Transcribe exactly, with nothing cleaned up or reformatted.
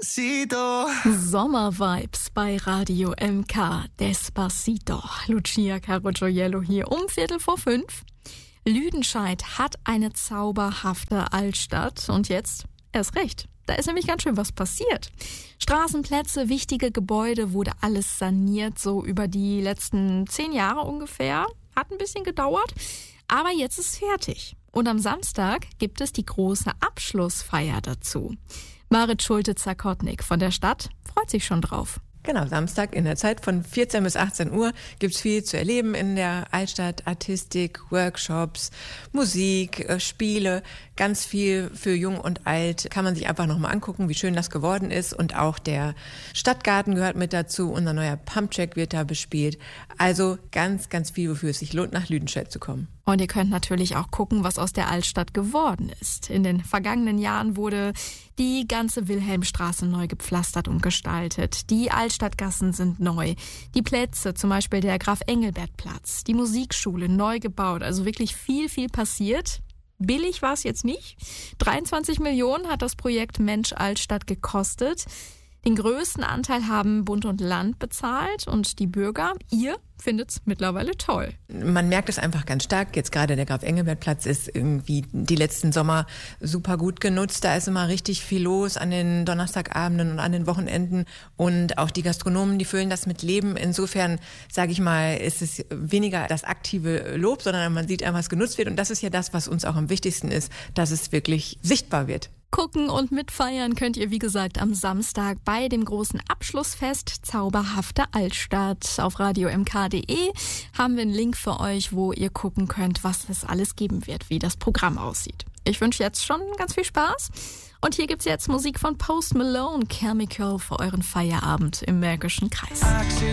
Despacito. Sommervibes bei Radio M K. Despacito. Lucia Carogioiello hier um Viertel vor fünf. Lüdenscheid hat eine zauberhafte Altstadt und jetzt erst recht. Da ist nämlich ganz schön was passiert. Straßenplätze, wichtige Gebäude, wurde alles saniert, so über die letzten zehn Jahre ungefähr. Hat ein bisschen gedauert, aber jetzt ist fertig. Und am Samstag gibt es die große Abschlussfeier dazu. Marit Schulte-Zakotnik von der Stadt freut sich schon drauf. Genau, Samstag in der Zeit von vierzehn bis achtzehn Uhr gibt's viel zu erleben in der Altstadt. Artistik, Workshops, Musik, äh, Spiele, ganz viel für Jung und Alt. Kann man sich einfach nochmal angucken, wie schön das geworden ist. Und auch der Stadtgarten gehört mit dazu. Unser neuer Pumptrack wird da bespielt. Also ganz, ganz viel, wofür es sich lohnt, nach Lüdenscheid zu kommen. Und ihr könnt natürlich auch gucken, was aus der Altstadt geworden ist. In den vergangenen Jahren wurde die ganze Wilhelmstraße neu gepflastert und gestaltet. Die Altstadtgassen sind neu. Die Plätze, zum Beispiel der Graf-Engelbert-Platz, die Musikschule neu gebaut. Also wirklich viel, viel passiert. Billig war es jetzt nicht. dreiundzwanzig Millionen hat das Projekt Mensch Altstadt gekostet. Den größten Anteil haben Bund und Land bezahlt und die Bürger, ihr findet's mittlerweile toll. Man merkt es einfach ganz stark. Jetzt gerade der Graf-Engelbert-Platz ist irgendwie die letzten Sommer super gut genutzt. Da ist immer richtig viel los an den Donnerstagabenden und an den Wochenenden. Und auch die Gastronomen, die füllen das mit Leben. Insofern, sage ich mal, ist es weniger das aktive Lob, sondern man sieht einfach, was genutzt wird. Und das ist ja das, was uns auch am wichtigsten ist, dass es wirklich sichtbar wird. Gucken und mitfeiern könnt ihr, wie gesagt, am Samstag bei dem großen Abschlussfest Zauberhafte Altstadt. Auf radio m k punkt d e haben wir einen Link für euch, wo ihr gucken könnt, was es alles geben wird, wie das Programm aussieht. Ich wünsche jetzt schon ganz viel Spaß. Und hier gibt's jetzt Musik von Post Malone, Chemical für euren Feierabend im Märkischen Kreis.